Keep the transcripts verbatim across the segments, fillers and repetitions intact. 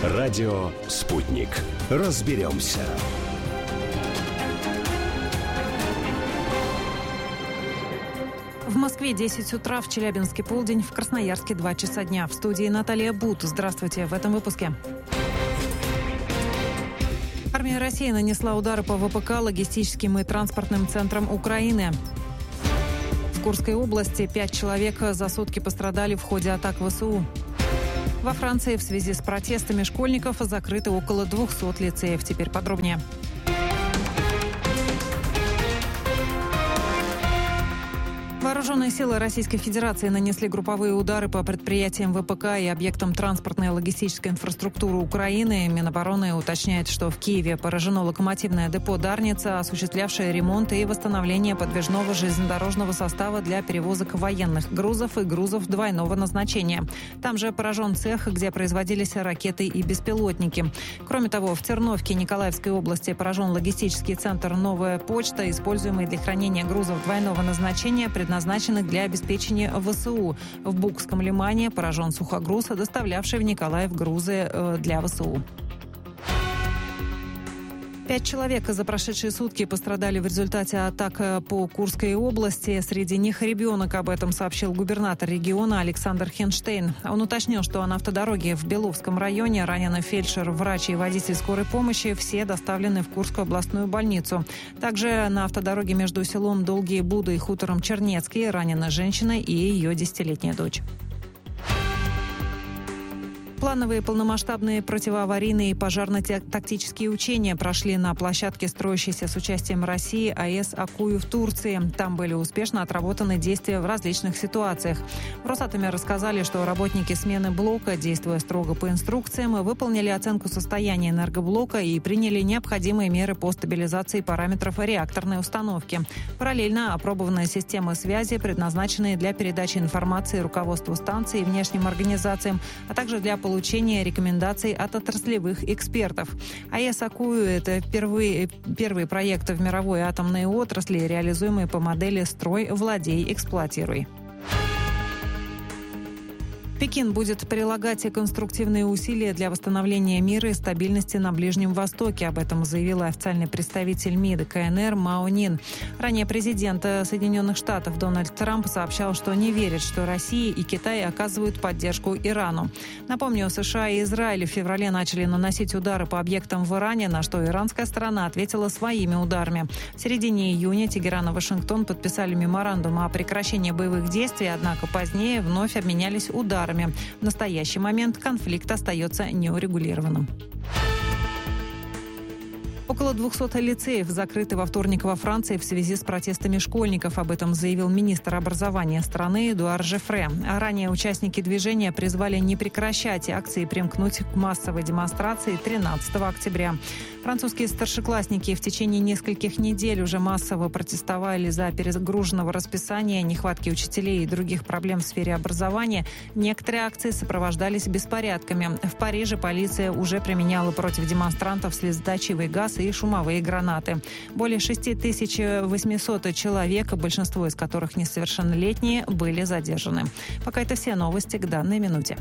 Радио «Спутник». Разберемся. В Москве десять утра, в Челябинске полдень, в Красноярске два часа дня. В студии Наталья Бут. Здравствуйте в этом выпуске. Армия России нанесла удары по ВПК, логистическим и транспортным центрам Украины. В Курской области пять человек за сутки пострадали в ходе атак ВСУ. Во Франции в связи с протестами школьников закрыты около двухсот лицеев. Теперь подробнее. Вооруженные силы Российской Федерации нанесли групповые удары по предприятиям ВПК и объектам транспортной и логистической инфраструктуры Украины. Минобороны уточняет, что в Киеве поражено локомотивное депо «Дарница», осуществлявшее ремонт и восстановление подвижного железнодорожного состава для перевозок военных грузов и грузов двойного назначения. Там же поражен цех, где производились ракеты и беспилотники. Кроме того, в Терновке Николаевской области поражен логистический центр «Новая почта», используемый для хранения грузов двойного назначения, предназначенных для обеспечения ВСУ. В Букском лимане поражен сухогруз, доставлявший в Николаев грузы для ВСУ. Пять человек за прошедшие сутки пострадали в результате атак по Курской области. Среди них ребенок. Об этом сообщил губернатор региона Александр Хенштейн. Он уточнил, что на автодороге в Беловском районе ранены фельдшер, врач и водитель скорой помощи. Все доставлены в Курскую областную больницу. Также на автодороге между селом Долгие Буды и хутором Чернецкий ранена женщина и ее десятилетняя дочь. Плановые полномасштабные противоаварийные и пожарно-тактические учения прошли на площадке, строящейся с участием России АЭС Аккую в Турции. Там были успешно отработаны действия в различных ситуациях. В Росатоме рассказали, что работники смены блока, действуя строго по инструкциям, выполнили оценку состояния энергоблока и приняли необходимые меры по стабилизации параметров реакторной установки. Параллельно опробованные системы связи, предназначенные для передачи информации руководству станции и внешним организациям, а также для получения рекомендаций от отраслевых экспертов. АЭС Аккую – это первый, первый проект в мировой атомной отрасли, реализуемый по модели «Строй, владей, эксплуатируй». Пекин будет прилагать конструктивные усилия для восстановления мира и стабильности на Ближнем Востоке. Об этом заявил официальный представитель МИД КНР Мао Нин. Ранее президент Соединенных Штатов Дональд Трамп сообщал, что не верит, что Россия и Китай оказывают поддержку Ирану. Напомню, США и Израиль в феврале начали наносить удары по объектам в Иране, на что иранская сторона ответила своими ударами. В середине июня Тегеран и Вашингтон подписали меморандум о прекращении боевых действий, однако позднее вновь обменялись ударами. В настоящий момент конфликт остается неурегулированным. Около двухсот лицеев закрыты во вторник во Франции в связи с протестами школьников. Об этом заявил министр образования страны Эдуар Жефре. А ранее участники движения призвали не прекращать акции и примкнуть к массовой демонстрации тринадцатого октября. Французские старшеклассники в течение нескольких недель уже массово протестовали за перегруженного расписания, нехватки учителей и других проблем в сфере образования. Некоторые акции сопровождались беспорядками. В Париже полиция уже применяла против демонстрантов слезоточивый газ и шумовые гранаты. Более шесть тысяч восемьсот человек, большинство из которых несовершеннолетние, были задержаны. Пока это все новости к данной минуте.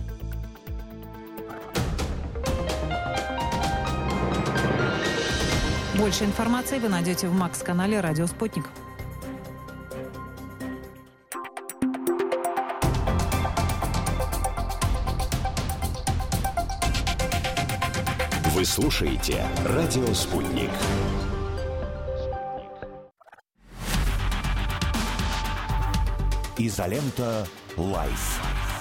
Больше информации вы найдете в Макс-канале «Радио Спутник». Вы слушаете «Радио Спутник». Изолента Лайф.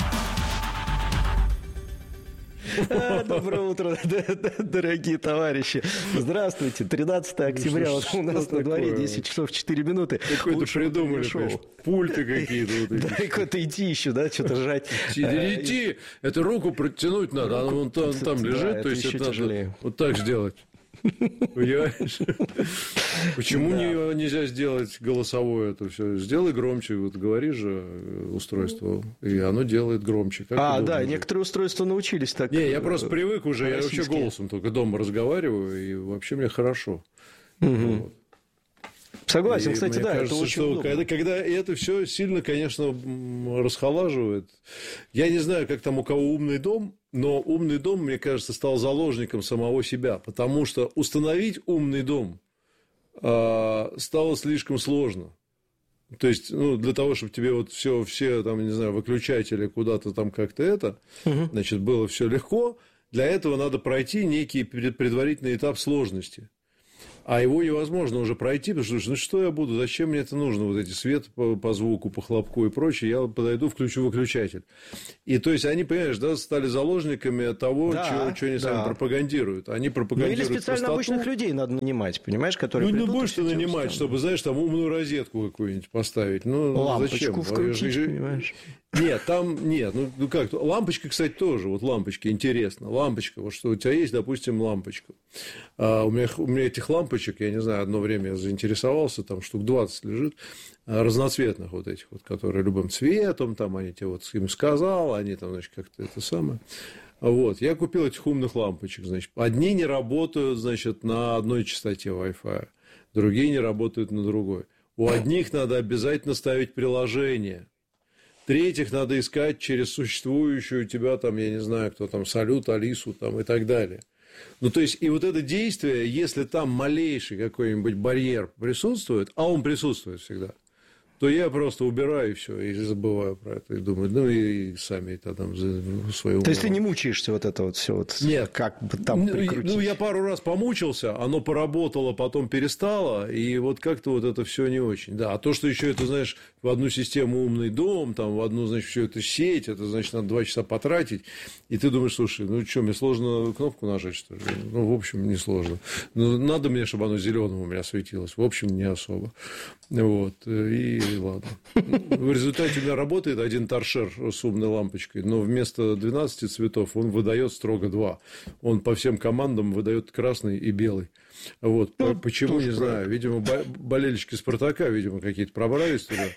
Доброе утро, дорогие товарищи. Здравствуйте. тринадцатого октября. Вот у нас на дворе десять часов четыре минуты. Какое-то придумали, пульты какие-то. Да, куда-то идти еще, да, что-то жать. Идти, это руку протянуть надо, она вон там лежит, то есть это надо вот так сделать. Понимаешь? Почему да. не, нельзя сделать голосовое это все? Сделай громче, вот говори же устройство, и оно делает громче. Как а, да, некоторые устройства научились так. Не, я просто привык уже, я вообще голосом только дома разговариваю, и вообще мне хорошо. Угу. Вот. Согласен, и кстати, да, кажется, это очень что удобно. Когда, когда это все сильно, конечно, расхолаживает. Я не знаю, как там у кого умный дом, но умный дом, мне кажется, стал заложником самого себя, потому что установить умный дом э, стало слишком сложно. То есть, ну, для того, чтобы тебе вот все, все там, не знаю, выключатели куда-то там как-то это, угу. значит, было все легко, для этого надо пройти некий предварительный этап сложности. А его невозможно уже пройти, потому что ну что я буду, зачем мне это нужно, вот эти свет по, по звуку, по хлопку и прочее, я подойду, включу выключатель. И то есть они, понимаешь, да, стали заложниками того, да, чего, чего они да. сами пропагандируют. Они пропагандируют ну, или специально простоту. обычных людей надо нанимать, понимаешь, которые ну, ну, будешь ты нанимать, чтобы, знаешь, там умную розетку какую-нибудь поставить. Ну, лампочку зачем? вкрутить, понимаешь. Нет, там нет. Ну, ну как, лампочка, кстати, тоже. Вот лампочки, интересно. Лампочка, вот что у тебя есть, допустим, лампочка. А у меня, у меня этих лампочек, я не знаю, одно время я заинтересовался, там штук двадцать лежит, разноцветных вот этих вот, которые любым цветом, там они тебе вот им сказал, они там, значит, как-то это самое. Вот, я купил этих умных лампочек, значит, одни не работают, значит, на одной частоте Wi-Fi, другие не работают на другой. У одних надо обязательно ставить приложение. Третьих надо искать через существующую у тебя, там, я не знаю, кто там, Салют, Алису там, и так далее. Ну, то есть, и вот это действие, если там малейший какой-нибудь барьер присутствует, а он присутствует всегда, то я просто убираю и все, и забываю про это, и думаю, ну, и сами это там свою... То есть, ты не мучаешься вот это вот все вот? Нет. Как бы там прикрутить? Ну, я пару раз помучился, оно поработало, потом перестало, и вот как-то вот это все не очень. Да, а то, что еще это, знаешь, в одну систему умный дом, там, в одну, значит, всю эту сеть, это, значит, надо два часа потратить, и ты думаешь, слушай, ну, что, мне сложно кнопку нажать, что ли? Ну, в общем, не сложно. Ну, надо мне, чтобы оно зеленым у меня светилось. В общем, не особо. Вот, и ладно. В результате у меня работает один торшер с умной лампочкой, но вместо двенадцати цветов он выдает строго два. Он по всем командам выдает красный и белый. Вот. Ну, почему, не знаю. Видимо, болельщики «Спартака», видимо, какие-то пробрались туда.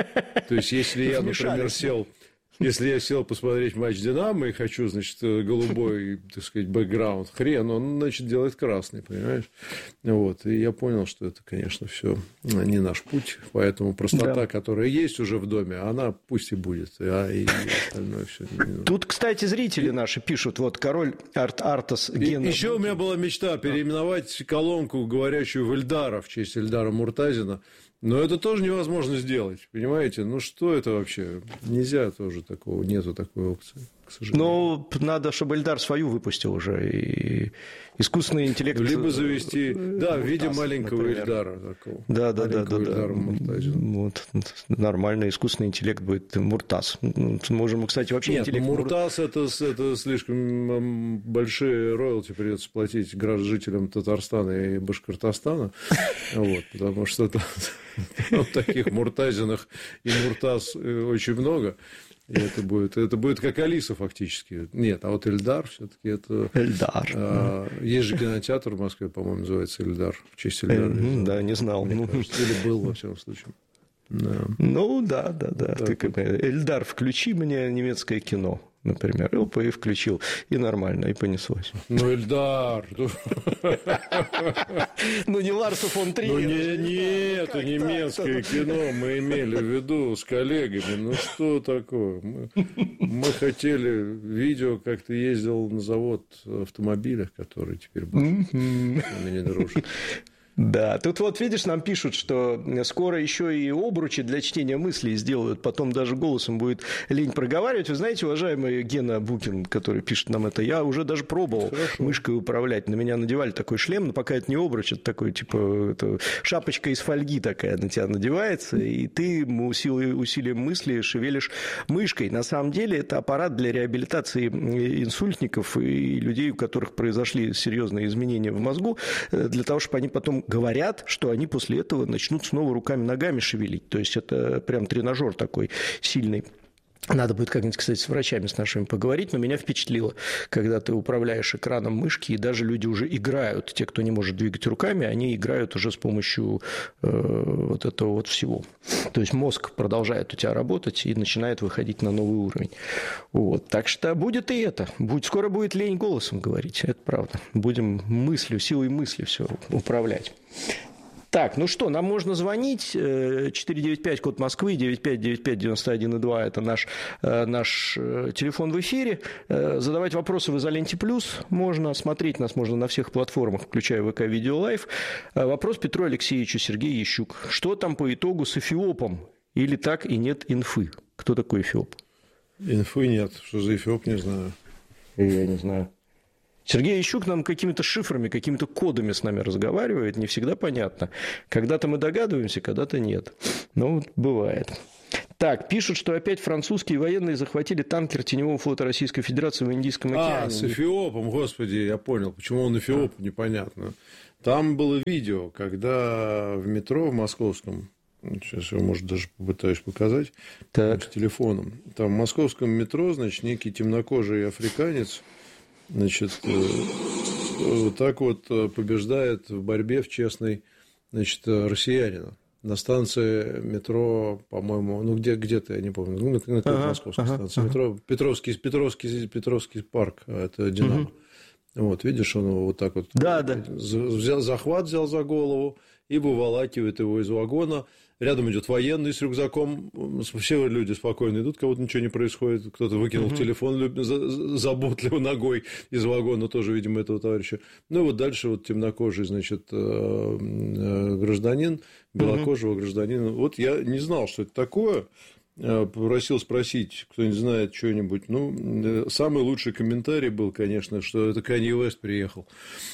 То есть, если я, например, сел... Если я сел посмотреть матч «Динамо» и хочу, значит, голубой, так сказать, бэкграунд, хрен, он, значит, делает красный, понимаешь? Вот. И я понял, что это, конечно, все не наш путь. Поэтому простота, да. которая есть уже в доме, она пусть и будет. А и остальное все. Тут, кстати, зрители наши пишут, вот король Арт Артас Гена. Еще у меня была мечта переименовать колонку, говорящую в Эльдара, в честь Эльдара Муртазина. Но это тоже невозможно сделать, понимаете? Ну, что это вообще? Нельзя тоже такого, нету такой опции, к сожалению. Ну, надо, чтобы Эльдар свою выпустил уже, и искусственный интеллект... Либо завести, да, в виде маленького например. Эльдара такого. Да, да, да, да, да. Вот, нормально, искусственный интеллект будет Муртаз. Можем, кстати, вообще Нет, интеллект... Муртаз это, это слишком большие роялти придется платить жителям Татарстана и Башкортостана, вот, потому что это... Таких Муртазиных и Муртаз очень много. И это будет, это будет как Алиса фактически. Нет, а вот Эльдар все-таки это... Эльдар. А, есть же кинотеатр в Москве, по-моему, называется Эльдар. В честь Эльдара. Эль, да, не знал. Мне кажется, или был, во всяком случае. Да. Ну, да, да, да. Ты, вот. Эльдар, включи мне немецкое кино, например. Опа, и включил. И нормально, и понеслось. Ну, Эльдар. Ну, не Ларсу фон Триер. Ну, не, не это немецкое кино мы имели в виду с коллегами. Ну, что такое? Мы, мы хотели видео, как ты ездил на завод автомобиля, который теперь с нами не дружит. Да, тут вот, видишь, нам пишут, что скоро еще и обручи для чтения мыслей сделают, потом даже голосом будет лень проговаривать. Вы знаете, уважаемый Гена Букин, который пишет нам это, я уже даже пробовал Хорошо. мышкой управлять. На меня надевали такой шлем, но пока это не обруч, это такой, типа, это шапочка из фольги такая на тебя надевается, и ты усилием мысли шевелишь мышкой. На самом деле это аппарат для реабилитации инсультников и людей, у которых произошли серьезные изменения в мозгу, для того, чтобы они потом говорят, что они после этого начнут снова руками-ногами шевелить. То есть, это прям тренажер такой сильный. Надо будет как-нибудь, кстати, с врачами с нашими поговорить, но меня впечатлило, когда ты управляешь экраном мышки, и даже люди уже играют. Те, кто не может двигать руками, они играют уже с помощью э, вот этого вот всего. То есть, мозг продолжает у тебя работать и начинает выходить на новый уровень. Вот. Так что будет и это. Будет, скоро будет лень голосом говорить, это правда. Будем мыслью, силой мысли все управлять. Так, ну что, нам можно звонить. четыре девять пять, код Москвы, девять пять девять пять девяносто один и два. Это наш, наш телефон в эфире. Задавать вопросы в Изоленте Плюс можно. Смотреть нас можно на всех платформах, включая ВК Видео Лайв. Вопрос Петру Алексеевичу, Сергей Ящук. Что там по итогу с Эфиопом? Или так и нет инфы? Кто такой Эфиоп? Инфы нет. Что за Эфиоп, не знаю. Я не знаю. Сергей Ящук нам какими-то шифрами, какими-то кодами с нами разговаривает, не всегда понятно. Когда-то мы догадываемся, когда-то нет. Ну, вот бывает. Так, пишут, что опять французские военные захватили танкер Теневого флота Российской Федерации в Индийском океане. А, с Эфиопом, господи, я понял, почему он Эфиоп, а. непонятно. Там было видео, когда в метро в московском, сейчас я, может, даже попытаюсь показать, с телефоном, там в московском метро, значит, некий темнокожий африканец, значит, вот так вот побеждает в борьбе в честной, значит, россиянина. На станции метро, по-моему, ну где, где-то, я не помню, ну, на, на ага, московской ага, станции ага. метро, Петровский, Петровский, Петровский парк, это Динамо. Угу. Вот, видишь, он его вот так вот да, да. Взял, захват взял за голову и выволакивает его из вагона. Рядом идет военный с рюкзаком. Все люди спокойно идут, кого-то ничего не происходит. Кто-то выкинул угу. телефон заботливо ногой из вагона, тоже, видимо, этого товарища. Ну, и вот дальше вот темнокожий, значит, гражданин, белокожего угу. гражданина. Вот я не знал, что это такое. Попросил спросить, кто-нибудь знает что-нибудь. Ну, самый лучший комментарий был, конечно, что это Канье Уэст приехал.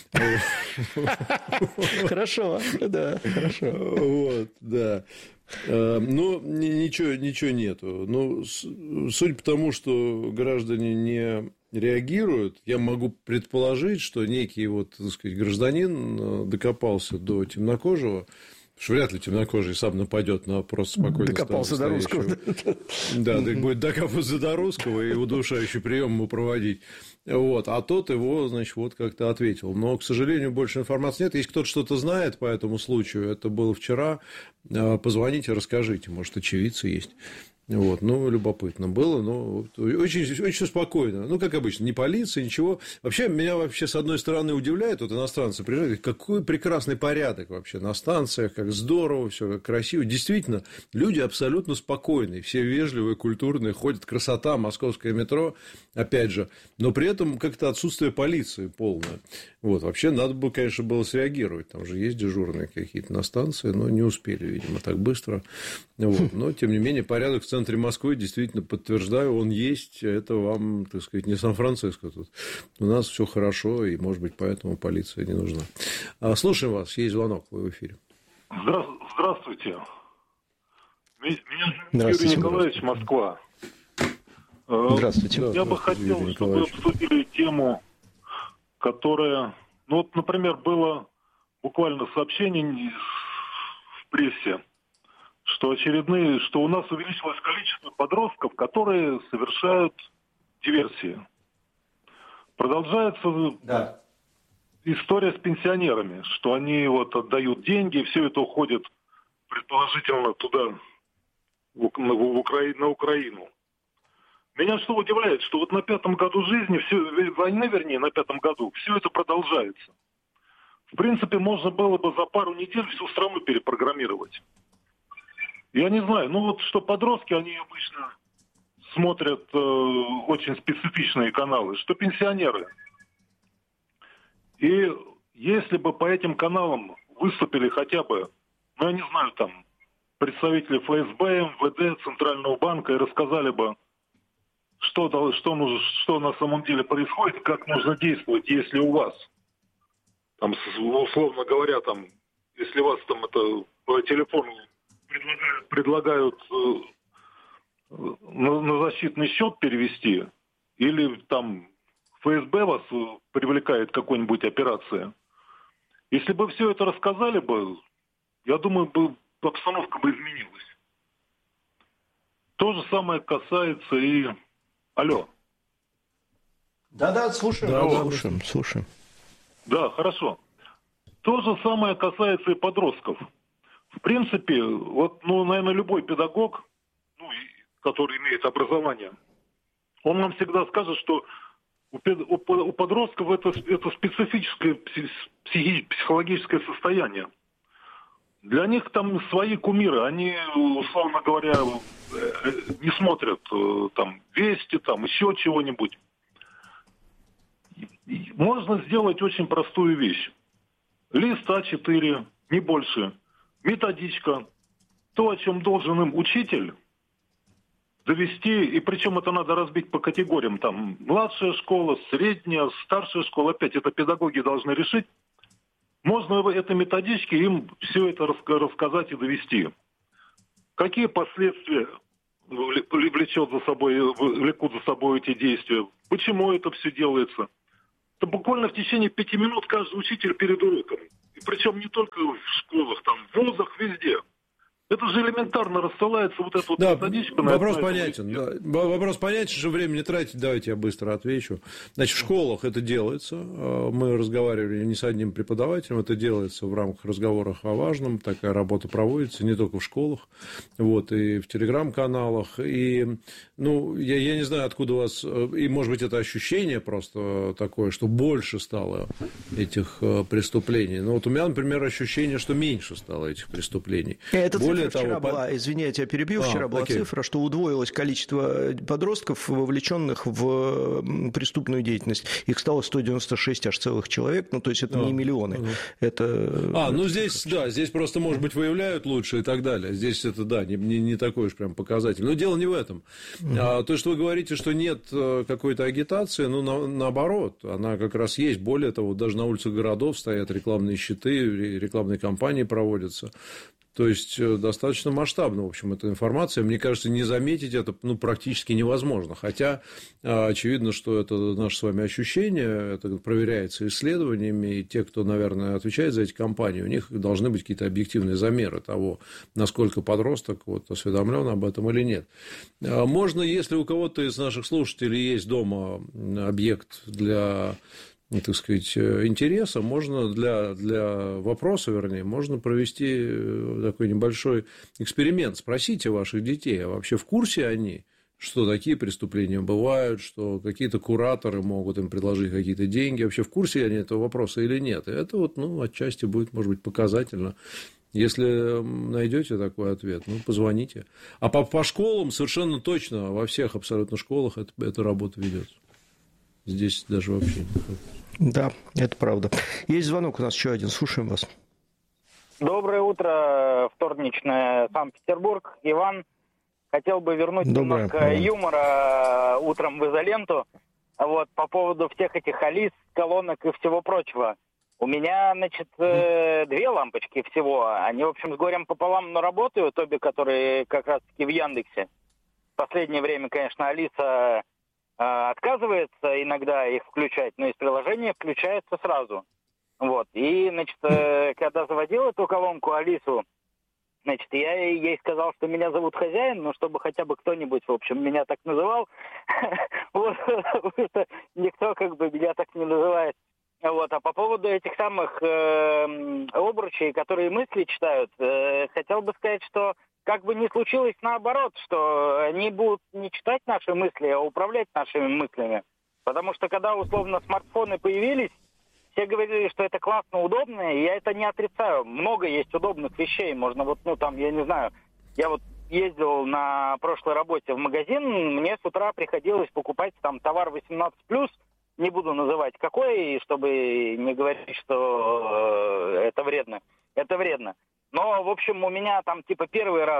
Хорошо, да, хорошо. Вот, да. Но ничего, ничего нету. Ну, судя по тому, что граждане не реагируют, я могу предположить, что некий вот, так сказать, гражданин докопался до темнокожего. Что вряд ли темнокожий сам нападет на просто спокойно докопался до русского. Да, так будет докопаться до русского и удушающий прием ему проводить. Вот. А тот его, значит, вот как-то ответил. Но, к сожалению, больше информации нет. Если кто-то что-то знает по этому случаю, это было вчера, позвоните, расскажите. Может, очевидцы есть. Вот, ну, любопытно было, но очень, очень спокойно. Ну, как обычно, ни полиция, ничего. Вообще, меня вообще, с одной стороны, удивляет, вот иностранцы приезжают, какой прекрасный порядок вообще на станциях, как здорово, все как красиво. Действительно, люди абсолютно спокойные, все вежливые, культурные, ходят, красота, московское метро, опять же. Но при этом как-то отсутствие полиции полное. Вот, вообще, надо бы, конечно, было среагировать. Там же есть дежурные какие-то на станции, но не успели, видимо, так быстро. Вот. Но, тем не менее, порядок в центре Москвы, действительно, подтверждаю, он есть. Это вам, так сказать, не Сан-Франциско тут. У нас все хорошо, и, может быть, поэтому полиция не нужна. Слушаем вас. Есть звонок, вы в эфире. Здравствуйте. Меня зовут Юрий Николаевич, Москва. Здравствуйте. Я бы хотел, чтобы вы обсудили тему, которая... Ну, вот, например, было буквально сообщение в прессе, что очередные, что у нас увеличилось количество подростков, которые совершают диверсии. Продолжается да. история с пенсионерами, что они вот отдают деньги, все это уходит предположительно туда, в, в Укра... на Украину. Меня что удивляет, что вот на пятом году жизни, все, войны, вернее, на пятом году, все это продолжается. В принципе, можно было бы за пару недель всю страну перепрограммировать. Я не знаю, ну вот что подростки, они обычно смотрят э, очень специфичные каналы, что пенсионеры. И если бы по этим каналам выступили хотя бы, ну я не знаю, там, представители эф эс бэ, эм вэ дэ, Центрального банка и рассказали бы, что, что, нужно, что на самом деле происходит, как нужно действовать, если у вас, там, условно говоря, там, если вас там это по телефону предлагают, предлагают э, на, на защитный счет перевести, или там эф эс бэ вас привлекает к какой-нибудь операции, если бы все это рассказали бы, я думаю, бы обстановка бы изменилась. То же самое касается и... Алло. Да-да, слушаем. Да, да, слушаем, слушаем. Да, хорошо. То же самое касается и подростков. В принципе, вот, ну, наверное, любой педагог, ну, который имеет образование, он нам всегда скажет, что у, у подростков это, это специфическое психологическое состояние. Для них там свои кумиры. Они, условно говоря, не смотрят там вести, там еще чего-нибудь. Можно сделать очень простую вещь. Лист а четыре, не больше. Методичка. То, о чем должен им учитель довести, и причем это надо разбить по категориям. Там младшая школа, средняя, старшая школа. Опять это педагоги должны решить. Можно в этой методичке им все это рассказать и довести. Какие последствия влечет за собой, влекут за собой эти действия? Почему это все делается? Это буквально в течение пяти минут каждый учитель перед уроком. И причем не только в школах, там, в вузах, везде. Это же элементарно рассылается вот эта вот да, методичка. Вопрос на понятен. Да. Вопрос понятен, что времени тратить. Давайте я быстро отвечу. Значит, в школах это делается. Мы разговаривали не с одним преподавателем. Это делается в рамках разговоров о важном. Такая работа проводится не только в школах, вот, и в телеграм-каналах. И, ну, я, я не знаю, откуда у вас... И, может быть, это ощущение просто такое, что больше стало этих преступлений. Но вот у меня, например, ощущение, что меньше стало этих преступлений. Это Более вчера того, была, извините, я перебью, вчера а, была окей. цифра, что удвоилось количество подростков, вовлеченных в преступную деятельность. Их стало сто девяносто шесть аж целых человек, ну, то есть это а, не миллионы. А, это... а ну, здесь, да, здесь просто, может быть, выявляют лучше и так далее. Здесь это, да, не, не, не такой уж прям показатель. Но дело не в этом. Угу. А, то, что вы говорите, что нет какой-то агитации, ну, на, наоборот, она как раз есть. Более того, даже на улицах городов стоят рекламные щиты, рекламные кампании проводятся. То есть достаточно масштабно, в общем, эта информация. Мне кажется, не заметить это ну, практически невозможно. Хотя очевидно, что это наше с вами ощущение, это проверяется исследованиями, и те, кто, наверное, отвечает за эти кампании, у них должны быть какие-то объективные замеры того, насколько подросток вот, осведомлен об этом или нет. Можно, если у кого-то из наших слушателей есть дома объект для... так сказать, интереса, можно для, для вопроса, вернее, можно провести такой небольшой эксперимент. Спросите ваших детей, а вообще в курсе они, что такие преступления бывают, что какие-то кураторы могут им предложить какие-то деньги, вообще в курсе они этого вопроса или нет. И это вот, ну, отчасти будет, может быть, показательно. Если найдете такой ответ, ну, позвоните. А по, по школам совершенно точно во всех абсолютно школах это, эта работа ведется. Здесь даже вообще не. Да, это правда. Есть звонок у нас еще один. Слушаем вас. Доброе утро, вторничное, Санкт-Петербург. Иван, хотел бы вернуть Доброе. немножко юмора утром в изоленту. Вот, по поводу всех этих Алис, колонок и всего прочего. У меня, значит, две лампочки всего. Они, в общем, с горем пополам, но работают, обе, которые как раз-таки в Яндексе. В последнее время, конечно, Алиса... отказывается иногда их включать, но из приложения включается сразу. Вот. И, значит, когда заводил эту колонку Алису, значит, я ей сказал, что меня зовут хозяин, но чтобы хотя бы кто-нибудь, в общем, меня так называл. Вот, потому что никто как бы меня так не называет. Вот. А по поводу этих самых обручей, которые мысли читают, хотел бы сказать, что как бы ни случилось наоборот, что они будут не читать наши мысли, а управлять нашими мыслями. Потому что когда условно смартфоны появились, все говорили, что это классно, удобно, и я это не отрицаю. Много есть удобных вещей. Можно вот, ну там, я не знаю, я вот ездил на прошлой работе в магазин, мне с утра приходилось покупать там товар восемнадцать плюс, не буду называть какой, чтобы не говорить, что э, это вредно. Это вредно. Но, в общем, у меня там, типа, первый раз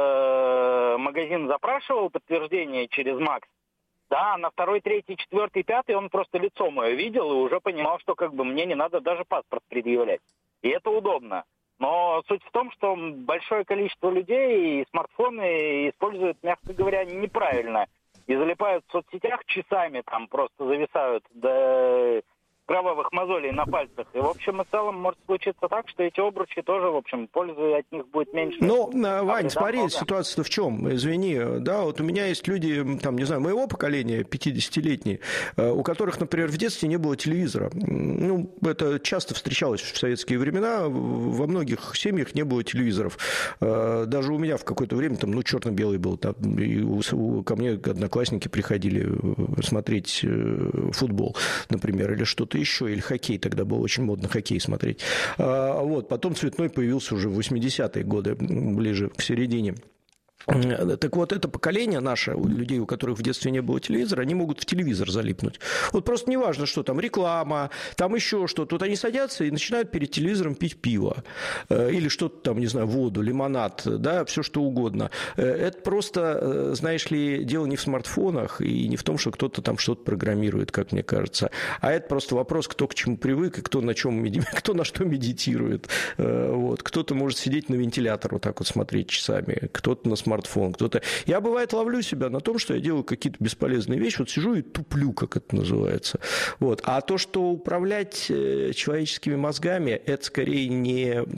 э, магазин запрашивал подтверждение через Макс. Да, на второй, третий, четвертый, пятый он просто лицо мое видел и уже понимал, что как бы мне не надо даже паспорт предъявлять. И это удобно. Но суть в том, что большое количество людей и смартфоны используют, мягко говоря, неправильно. И залипают в соцсетях часами, там просто зависают до кровавых мозолей на пальцах. И, в общем и целом, может случиться так, что эти обручи тоже, в общем, пользы от них будет меньше. Ну, Вань, смотри, ситуация-то в чем? Извини, да, вот у меня есть люди, там, не знаю, моего поколения, пятидесятилетние, у которых, например, в детстве не было телевизора. Ну, это часто встречалось в советские времена, во многих семьях не было телевизоров. Даже у меня в какое-то время, там, ну, черно-белый был, там, и ко мне одноклассники приходили смотреть футбол, например, или что-то что-то еще, или хоккей, тогда было очень модно хоккей смотреть. Вот, потом цветной появился уже в восьмидесятые годы, ближе к середине. Так вот, это поколение наше, людей, у которых в детстве не было телевизора, они могут в телевизор залипнуть. Вот просто неважно, что там реклама, там еще что-то. Вот они садятся и начинают перед телевизором пить пиво. Или что-то там, не знаю, воду, лимонад, да, все что угодно. Это просто, знаешь ли, дело не в смартфонах и не в том, что кто-то там что-то программирует, как мне кажется. А это просто вопрос, кто к чему привык и кто на, чем, кто на что медитирует. Вот. Кто-то может сидеть на вентилятор вот так вот смотреть часами, кто-то на смартфон. Кто-то... Я, бывает, ловлю себя на том, что я делаю какие-то бесполезные вещи, вот сижу и туплю, как это называется. Вот. А то, что управлять человеческими мозгами, это скорее не